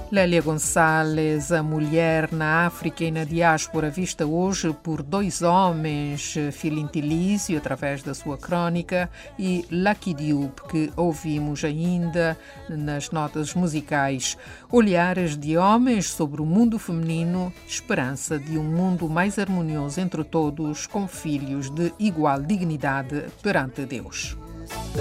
Lélia Gonçalves, a mulher na África e na diáspora, vista hoje por dois homens, Filinto Lísio, através da sua crónica, e Lucky Dube, que ouvimos ainda nas notas musicais. Olhares de homens sobre o mundo feminino, esperança de um mundo mais harmonioso entre todos, com filhos de igual dignidade perante Deus.